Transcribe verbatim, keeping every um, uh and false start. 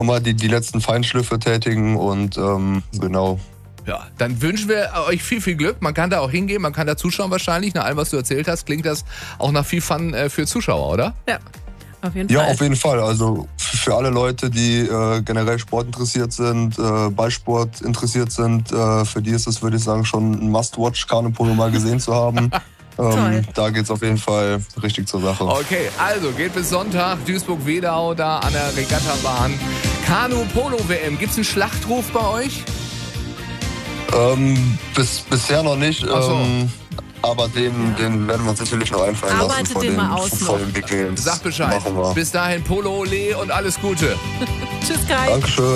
nochmal die, die letzten Feinschliffe tätigen und ähm, genau. Ja, dann wünschen wir euch viel, viel Glück. Man kann da auch hingehen, man kann da zuschauen wahrscheinlich. Nach allem, was du erzählt hast, klingt das auch nach viel Fun äh, für Zuschauer, oder? Ja, auf jeden Ja, Fall. auf jeden Fall. Also für alle Leute, die äh, generell Sport interessiert sind, äh, Ballsport interessiert sind, äh, für die ist es, würde ich sagen, schon ein Must-Watch, Kanupolo mal gesehen zu haben. ähm, da geht's auf jeden Fall richtig zur Sache. Okay, also geht bis Sonntag, Duisburg-Wedau, da an der Regattabahn. Kanu-Polo-W M, gibt's einen Schlachtruf bei euch? Ähm, bis, bisher noch nicht. Ach so. Ähm, aber den, den werden wir uns natürlich noch einfallen lassen. Arbeitet vor den den, mal aus vor noch. den Big Games. Sag Bescheid. Machen wir. Bis dahin Polo, Ole und alles Gute. Tschüss, Kai. Dankeschön.